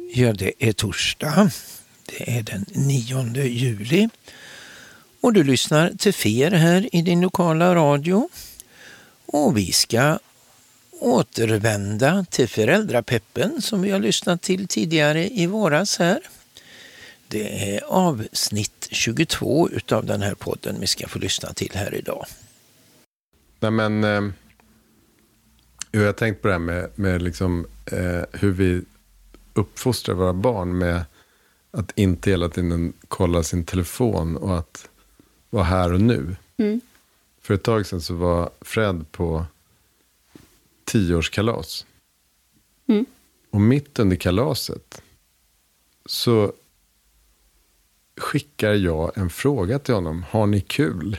Ja, det är torsdag. Det är den 9 juli. Och du lyssnar till FER här i din lokala radio. Och vi ska återvända till föräldrapeppen som vi har lyssnat till tidigare i våras här. Det är avsnitt 22 utav den här podden vi ska få lyssna till här idag. Nej, men jag har tänkt på det här med liksom, hur vi uppfostrar våra barn med att inte hela tiden kolla sin telefon och att vara här och nu. Mm. För ett tag sedan så var Fred på 10-årskalas. Mm. Och mitt under kalaset så skickar jag en fråga till honom. Har ni kul?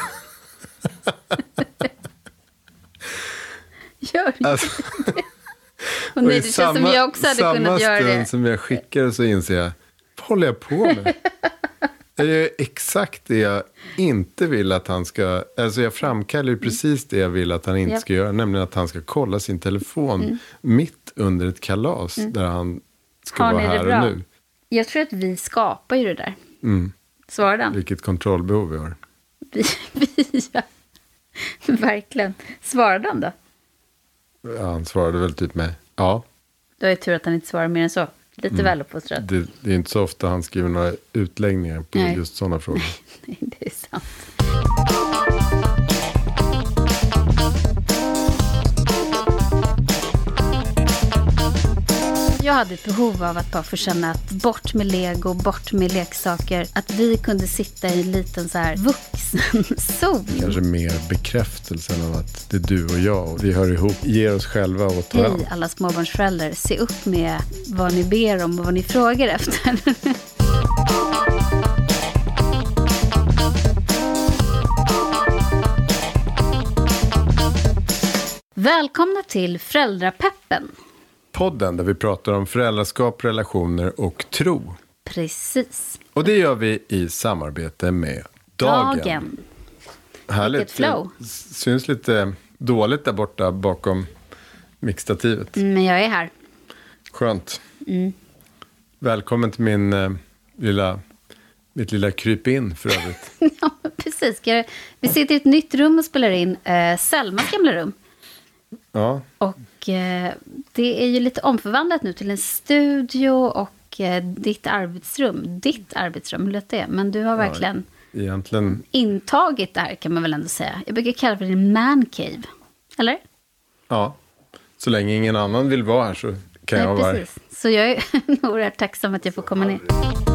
Gör det. Alltså, och nej, det känns som jag också hade kunnat göra det. Samma stund som jag skickar så inser jag, vad håller jag på med? Jag gör exakt det jag inte vill att han ska, alltså jag framkallar ju precis det jag vill att han inte ska göra, nämligen att han ska kolla sin telefon mitt under ett kalas där han ska vara här och nu. Jag tror att vi skapar ju det där. Svarar den? Vilket kontrollbehov vi har. Ja. Verkligen. Svarade han då? Ja, han svarade väl typ med ja. Då är det tur att han inte svarar mer än så. Lite väl uppfostrat. Det är inte så ofta han skriver några utläggningar på just sådana frågor. Nej, det är sant. Jag hade ett behov av att bara få känna att bort med Lego, bort med leksaker. Att vi kunde sitta i en liten så här vuxen zon. Kanske mer bekräftelsen av att det är du och jag och vi hör ihop, ger oss själva åt varandra. Hej alla småbarnsföräldrar, se upp med vad ni ber om och vad ni frågar efter. Välkomna till Föräldrapeppen. Podden där vi pratar om föräldraskap, relationer och tro. Precis. Och det gör vi i samarbete med Dagen. Härligt. Vilket flow. Det syns lite dåligt där borta bakom mixtativet. Men jag är här. Skönt. Välkommen till mitt lilla kryp in för övrigt. Ja, precis. Vi sitter i ett nytt rum och spelar in Selmas gamla rum. Ja. Och det är ju lite omförvandlat nu till en studio och ditt arbetsrum. Hur lät det? Men du har verkligen intagit det här, kan man väl ändå säga. Jag brukar kalla det för en man cave. Eller? Ja. Så länge ingen annan vill vara här så kan jag vara här. Så jag är oerhört tacksam att jag får komma ner.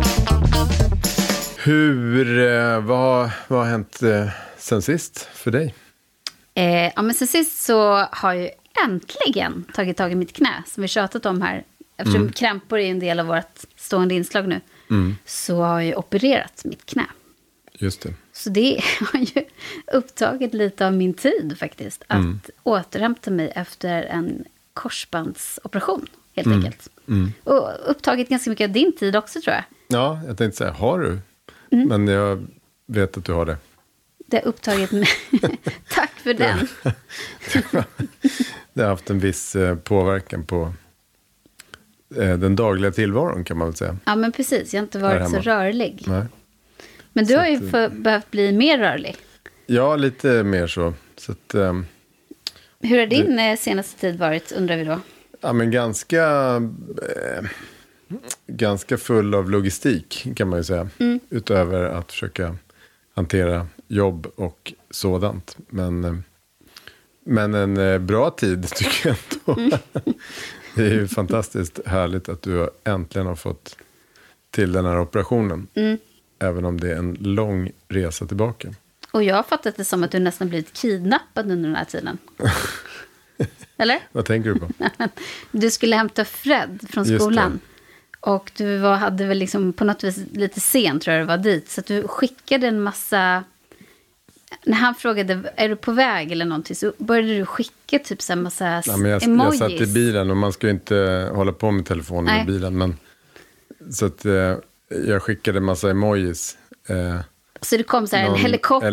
Vad har hänt sen sist för dig? Men sen sist så har jag äntligen tagit tag i mitt knä som vi tjatat om här. Eftersom krämpor är en del av vårt stående inslag nu. Så har jag opererat mitt knä. Just det. Så det har ju upptagit lite av min tid faktiskt. Att återhämta mig efter en korsbandsoperation helt enkelt. Och upptagit ganska mycket av din tid också, tror jag. Ja, jag tänkte säga, har du? Men jag vet att du har det. Det har upptagit mig. Tack för den. Det har haft en viss påverkan på den dagliga tillvaron, kan man väl säga. Ja, men precis. Jag har inte varit så rörlig. Nej. Men du har ju behövt bli mer rörlig. Ja, lite mer så. Att, hur har din senaste tid varit, undrar vi då? Ja, men ganska full av logistik, kan man ju säga. Utöver att försöka hantera jobb och sådant. Men en bra tid tycker jag ändå. Det är ju fantastiskt härligt att du äntligen har fått till den här operationen. Även om det är en lång resa tillbaka. Och jag har fattat det som att du nästan blivit kidnappad under den här tiden. Eller? Vad tänker du på? Du skulle hämta Fred från skolan. Och du hade väl liksom på något vis lite sent, tror jag det var, dit. Så att du skickade en massa... När han frågade, är du på väg eller någonting, så började du skicka typ så en massa emojis. Jag satt i bilen och man ska ju inte hålla på med telefonen i bilen. Men, så att jag skickade en massa emojis. Så det kom så här en helikopter